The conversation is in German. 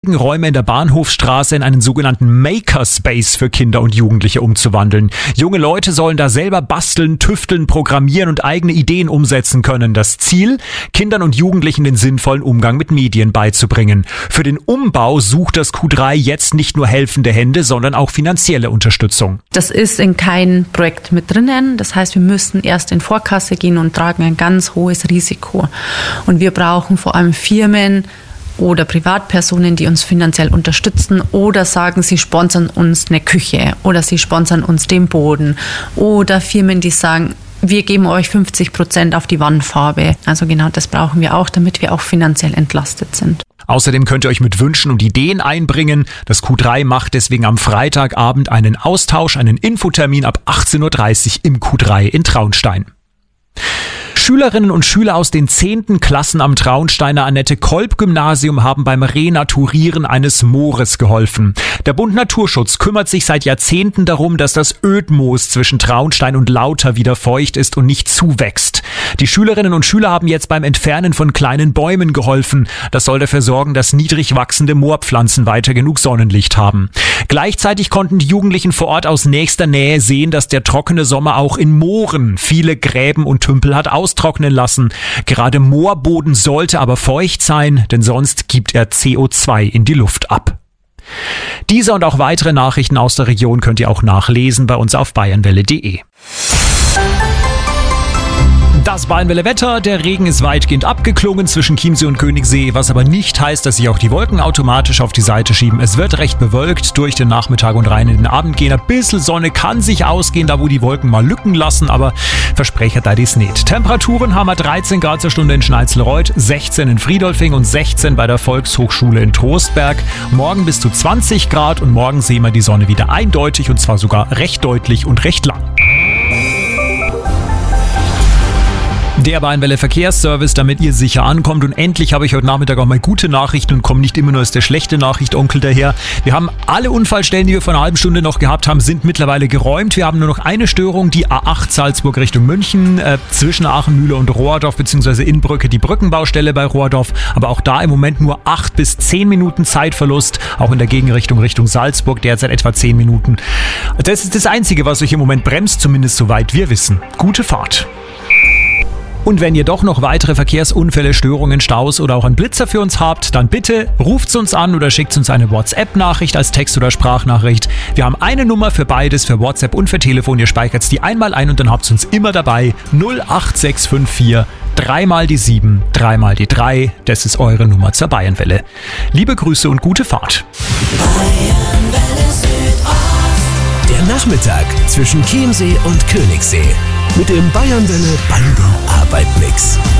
Räume in der Bahnhofstraße in einen sogenannten Makerspace für Kinder und Jugendliche umzuwandeln. Junge Leute sollen da selber basteln, tüfteln, programmieren und eigene Ideen umsetzen können. Das Ziel, Kindern und Jugendlichen den sinnvollen Umgang mit Medien beizubringen. Für den Umbau sucht das Q3 jetzt nicht nur helfende Hände, sondern auch finanzielle Unterstützung. Das ist in kein Projekt mit drinnen. Das heißt, wir müssen erst in Vorkasse gehen und tragen ein ganz hohes Risiko. Und wir brauchen vor allem Firmen oder Privatpersonen, die uns finanziell unterstützen oder sagen, sie sponsern uns eine Küche oder sie sponsern uns den Boden oder Firmen, die sagen, wir geben euch 50% auf die Wandfarbe. Also genau das brauchen wir auch, damit wir auch finanziell entlastet sind. Außerdem könnt ihr euch mit Wünschen und Ideen einbringen. Das Q3 macht deswegen am Freitagabend einen Austausch, einen Infotermin ab 18.30 Uhr im Q3 in Traunstein. Schülerinnen und Schüler aus den 10. Klassen am Traunsteiner Annette-Kolb-Gymnasium haben beim Renaturieren eines Moores geholfen. Der Bund Naturschutz kümmert sich seit Jahrzehnten darum, dass das Ödmoos zwischen Traunstein und Lauter wieder feucht ist und nicht zuwächst. Die Schülerinnen und Schüler haben jetzt beim Entfernen von kleinen Bäumen geholfen. Das soll dafür sorgen, dass niedrig wachsende Moorpflanzen weiter genug Sonnenlicht haben. Gleichzeitig konnten die Jugendlichen vor Ort aus nächster Nähe sehen, dass der trockene Sommer auch in Mooren viele Gräben und Tümpel hat austrocknen lassen. Gerade Moorboden sollte aber feucht sein, denn sonst gibt er CO2 in die Luft ab. Diese und auch weitere Nachrichten aus der Region könnt ihr auch nachlesen bei uns auf bayernwelle.de. Das Bayernwelle-Wetter, der Regen ist weitgehend abgeklungen zwischen Chiemsee und Königssee, was aber nicht heißt, dass sich auch die Wolken automatisch auf die Seite schieben. Es wird recht bewölkt durch den Nachmittag und rein in den Abend gehen. Ein bisschen Sonne kann sich ausgehen, da wo die Wolken mal Lücken lassen, aber verspreche da dies nicht. Temperaturen haben wir 13 Grad zur Stunde in Schnalzelreuth, 16 in Friedolfing und 16 bei der Volkshochschule in Trostberg. Morgen bis zu 20 Grad und morgen sehen wir die Sonne wieder eindeutig und zwar sogar recht deutlich und recht lang. Der Bayernwelle Verkehrsservice, damit ihr sicher ankommt. Und endlich habe ich heute Nachmittag auch mal gute Nachrichten und komme nicht immer nur als der schlechte Nachricht-Onkel daher. Wir haben alle Unfallstellen, die wir vor einer halben Stunde noch gehabt haben, sind mittlerweile geräumt. Wir haben nur noch eine Störung, die A8 Salzburg Richtung München, zwischen Aachen-Mühle und Rohrdorf, beziehungsweise in Brücke die Brückenbaustelle bei Rohrdorf. Aber auch da im Moment nur 8 bis 10 Minuten Zeitverlust. Auch in der Gegenrichtung Richtung Salzburg derzeit etwa 10 Minuten. Das ist das Einzige, was euch im Moment bremst, zumindest soweit wir wissen. Gute Fahrt. Und wenn ihr doch noch weitere Verkehrsunfälle, Störungen, Staus oder auch einen Blitzer für uns habt, dann bitte ruft uns an oder schickt uns eine WhatsApp-Nachricht als Text- oder Sprachnachricht. Wir haben eine Nummer für beides, für WhatsApp und für Telefon. Ihr speichert die einmal ein und dann habt ihr uns immer dabei. 08654 3 mal die 7, 3 mal die 3. Das ist eure Nummer zur Bayernwelle. Liebe Grüße und gute Fahrt. Der Nachmittag zwischen Chiemsee und Königssee. Mit dem Bayernwelle Band- und Arbeit-Mix.